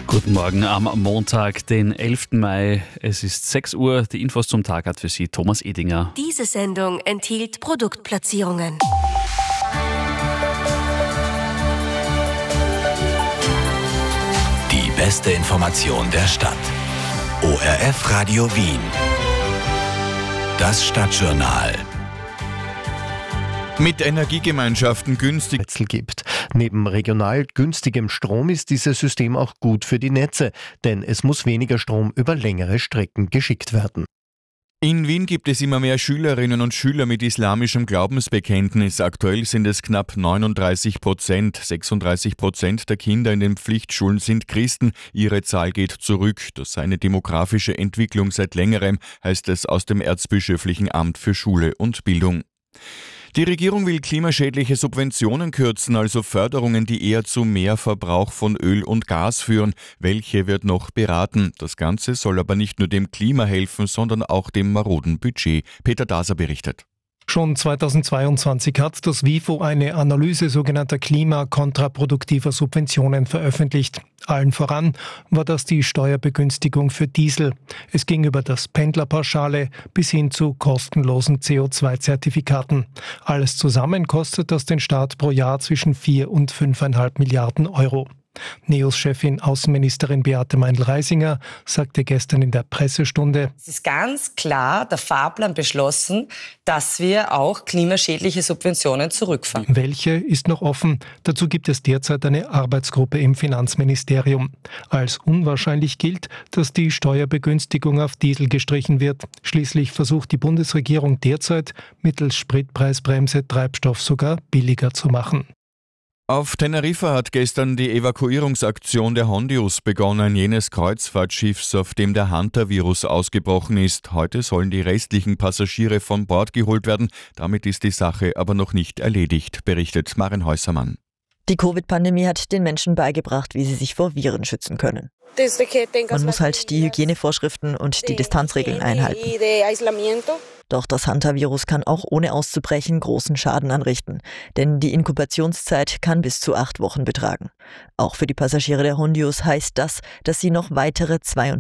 Guten Morgen am Montag, den 11. Mai. Es ist 6 Uhr. Die Infos zum Tag hat für Sie Thomas Edinger. Diese Sendung enthielt Produktplatzierungen. Die beste Information der Stadt. ORF Radio Wien. Das Stadtjournal. Mit Energiegemeinschaften günstig gibt. Neben regional günstigem Strom ist dieses System auch gut für die Netze, denn es muss weniger Strom über längere Strecken geschickt werden. In Wien gibt es immer mehr Schülerinnen und Schüler mit islamischem Glaubensbekenntnis. Aktuell sind es knapp 39%. 36% der Kinder in den Pflichtschulen sind Christen. Ihre Zahl geht zurück. Das sei eine demografische Entwicklung seit längerem, heißt es aus dem Erzbischöflichen Amt für Schule und Bildung. Die Regierung will klimaschädliche Subventionen kürzen, also Förderungen, die eher zu mehr Verbrauch von Öl und Gas führen. Welche wird noch beraten? Das Ganze soll aber nicht nur dem Klima helfen, sondern auch dem maroden Budget. Peter Daser berichtet. Schon 2022 hat das WIFO eine Analyse sogenannter klimakontraproduktiver Subventionen veröffentlicht. Allen voran war das die Steuerbegünstigung für Diesel. Es ging über das Pendlerpauschale bis hin zu kostenlosen CO2-Zertifikaten. Alles zusammen kostet das den Staat pro Jahr zwischen 4 und 5,5 Milliarden Euro. NEOS-Chefin Außenministerin Beate Meindl-Reisinger sagte gestern in der Pressestunde: Es ist ganz klar der Fahrplan beschlossen, dass wir auch klimaschädliche Subventionen zurückfahren. Welche ist noch offen? Dazu gibt es derzeit eine Arbeitsgruppe im Finanzministerium. Als unwahrscheinlich gilt, dass die Steuerbegünstigung auf Diesel gestrichen wird. Schließlich versucht die Bundesregierung derzeit, mittels Spritpreisbremse Treibstoff sogar billiger zu machen. Auf Teneriffa hat gestern die Evakuierungsaktion der Hondius begonnen, jenes Kreuzfahrtschiffs, auf dem der Hantavirus ausgebrochen ist. Heute sollen die restlichen Passagiere von Bord geholt werden. Damit ist die Sache aber noch nicht erledigt, berichtet Maren Häusermann. Die Covid-Pandemie hat den Menschen beigebracht, wie sie sich vor Viren schützen können. Man muss halt die Hygienevorschriften und die Distanzregeln einhalten. Doch das Hantavirus kann auch ohne auszubrechen großen Schaden anrichten, denn die Inkubationszeit kann bis zu 8 Wochen betragen. Auch für die Passagiere der Hondius heißt das, dass sie noch weitere 42